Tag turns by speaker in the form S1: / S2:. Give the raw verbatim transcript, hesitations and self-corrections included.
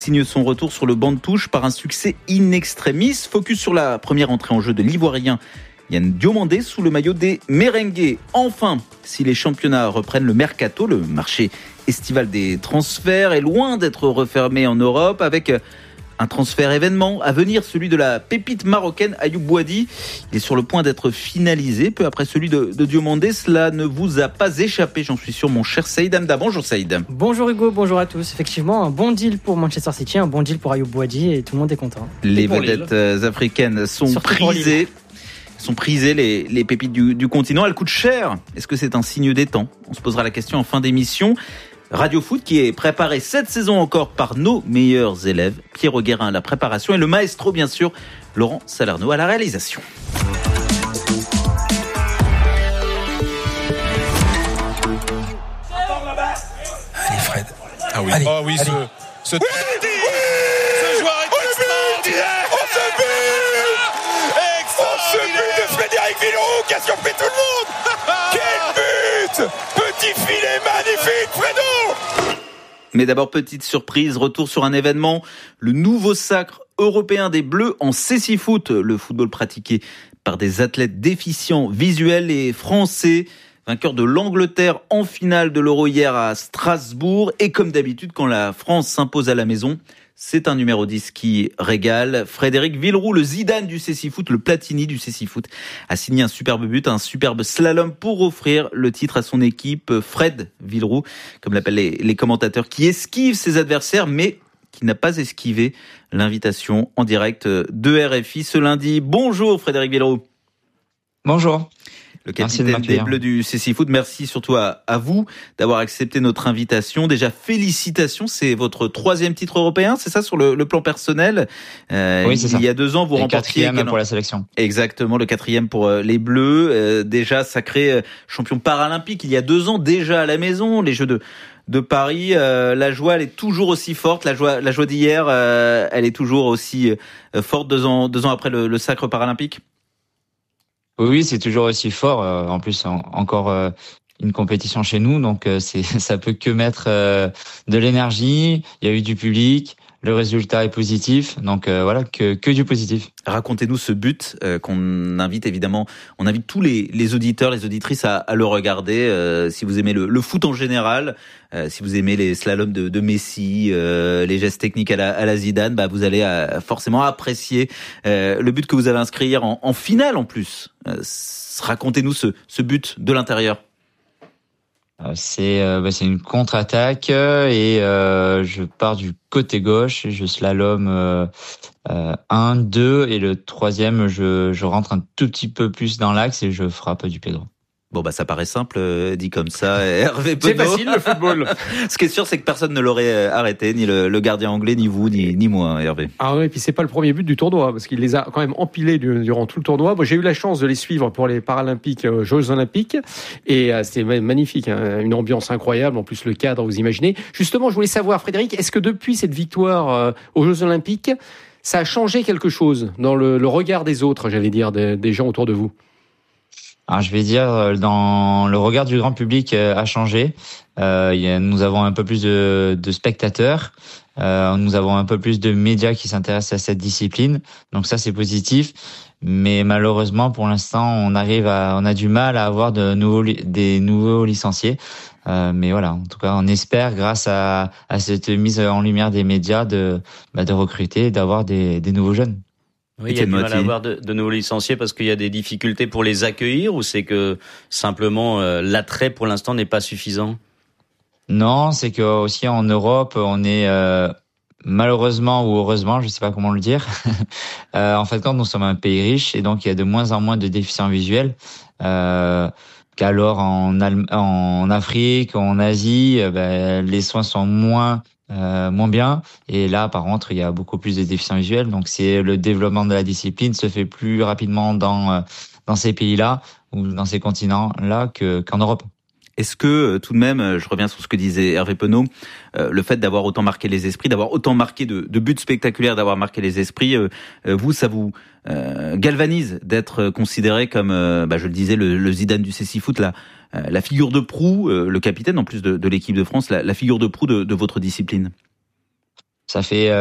S1: Signe son retour sur le banc de touche par un succès in extremis. Focus sur la première entrée en jeu de l'Ivoirien Yann Diomandé sous le maillot des Merengues. Enfin, si les championnats reprennent le mercato, le marché estival des transferts est loin d'être refermé en Europe avec un transfert événement à venir, celui de la pépite marocaine Ayoub Boadi. Il est sur le point d'être finalisé, peu après celui de, de Diomandé. Cela ne vous a pas échappé, j'en suis sûr, mon cher Saïd Hamda. Bonjour Saïd.
S2: Bonjour Hugo, bonjour à tous. Effectivement, un bon deal pour Manchester City, un bon deal pour Ayoub Boadi et tout le monde est content.
S1: Les vedettes Lille. africaines sont Surtout prisées. sont prisées, les, les pépites du, du continent. Elles coûtent cher. Est-ce que c'est un signe des temps ? On se posera la question en fin d'émission. Radio Foot qui est préparé cette saison encore par nos meilleurs élèves. Pierre Guérin à la préparation et le maestro bien sûr, Laurent Salerno à la réalisation.
S3: Allez Fred.
S4: Ah oui.
S3: Allez,
S4: oh oui,
S3: allez.
S4: ce, ce,
S3: oui,
S4: ce joueur est
S3: oh, extraordinaire. Oh ce but Oh ce but de Frédéric Villeroux qui a surpris tout le monde. Quel but! Petit filet magnifique, Fredo!
S1: Mais d'abord, petite surprise, retour sur un événement, le nouveau sacre européen des Bleus en cécifoot, le football pratiqué par des athlètes déficients visuels et français, vainqueur de l'Angleterre en finale de l'Euro hier à Strasbourg. Et comme d'habitude, quand la France s'impose à la maison, c'est un numéro dix qui régale. Frédéric Villeroux, le Zidane du cécifoot, le Platini du cécifoot, a signé un superbe but, un superbe slalom pour offrir le titre à son équipe. Fred Villeroux, comme l'appellent les, les commentateurs, qui esquive ses adversaires, mais qui n'a pas esquivé l'invitation en direct de R F I ce lundi. Bonjour Frédéric Villeroux.
S5: Bonjour.
S1: Le capitaine des Bleus du cécifoot, merci surtout à, à vous d'avoir accepté notre invitation. Déjà, félicitations, c'est votre troisième titre européen, c'est ça, sur le, le plan personnel.
S5: Euh, oui, c'est
S1: il
S5: ça.
S1: Il y a deux ans, vous
S5: le
S1: remportiez...
S5: quatrième pour la sélection.
S1: Exactement, le quatrième pour les Bleus. Euh, déjà sacré champion paralympique il y a deux ans, déjà à la maison, les Jeux de... de Paris, euh, la joie elle est toujours aussi forte, la joie, la joie d'hier, euh, elle est toujours aussi euh, forte deux ans, deux ans après le, le sacre paralympique.
S5: Oui, c'est toujours aussi fort. En plus, encore une compétition chez nous, donc c'est, ça peut que mettre de l'énergie. Il y a eu du public, le résultat est positif, donc voilà, que que du positif.
S1: Racontez-nous ce but euh, qu'on invite évidemment, on invite tous les, les auditeurs, les auditrices à, à le regarder. Euh, si vous aimez le, le foot en général, euh, si vous aimez les slaloms de, de Messi, euh, les gestes techniques à la, à la Zidane, bah vous allez euh, forcément apprécier euh, le but que vous avez inscrit hier en, en finale en plus. Euh, racontez-nous ce, ce but de l'intérieur.
S5: C'est, euh, bah, c'est une contre-attaque et euh, je pars du côté gauche et je slalom euh, euh, un, deux et le troisième je, je rentre un tout petit peu plus dans l'axe et je frappe du pied droit.
S1: Bon bah ça paraît simple, euh, dit comme ça. Hervé Penaud.
S6: C'est facile le football.
S1: Ce qui est sûr, c'est que personne ne l'aurait arrêté, ni le, le gardien anglais, ni vous, ni, ni moi, Hervé.
S6: Ah oui, et puis c'est pas le premier but du tournoi, parce qu'il les a quand même empilés durant tout le tournoi. Moi, j'ai eu la chance de les suivre pour les Paralympiques, euh, Jeux Olympiques, et euh, c'était magnifique, hein, une ambiance incroyable. En plus, le cadre, vous imaginez. Justement, je voulais savoir, Frédéric, est-ce que depuis cette victoire euh, aux Jeux Olympiques, ça a changé quelque chose dans le, le regard des autres, j'allais dire, des, des gens autour de vous?
S5: Alors, je vais dire, dans le regard du grand public a changé. Euh, y a, nous avons un peu plus de, de spectateurs. Euh, nous avons un peu plus de médias qui s'intéressent à cette discipline. Donc ça, c'est positif. Mais malheureusement, pour l'instant, on arrive à, on a du mal à avoir de nouveaux, des nouveaux licenciés. Euh, mais voilà, en tout cas, on espère, grâce à, à cette mise en lumière des médias, de, bah, de recruter et d'avoir des, des nouveaux jeunes.
S7: Oui, il y a du mal à avoir de, de nouveaux licenciés parce qu'il y a des difficultés pour les accueillir, ou c'est que simplement euh, l'attrait pour l'instant n'est pas suffisant?
S5: Non, c'est que aussi en Europe, on est euh, malheureusement ou heureusement, je sais pas comment le dire. euh, en fait, quand nous sommes un pays riche et donc il y a de moins en moins de déficients visuels. Euh, qu'alors en, Allem- en Afrique, en Asie, euh, ben, les soins sont moins Euh, moins bien, et là par contre il y a beaucoup plus de déficients visuels, donc c'est le développement de la discipline se fait plus rapidement dans euh, dans ces pays-là ou dans ces continents-là que qu'en Europe.
S1: Est-ce que tout de même, je reviens sur ce que disait Hervé Penaud, euh, le fait d'avoir autant marqué les esprits, d'avoir autant marqué de, de buts spectaculaires, d'avoir marqué les esprits, euh, vous, ça vous euh, galvanise d'être considéré comme, euh, bah, je le disais, le, le Zidane du cécifoot, la, euh, la figure de proue, euh, le capitaine en plus de, de l'équipe de France, la, la figure de proue de, de votre discipline?
S5: Ça fait